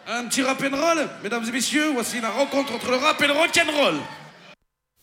Un petit rap and roll, mesdames et messieurs, voici la rencontre entre le rap et le rock'n'roll.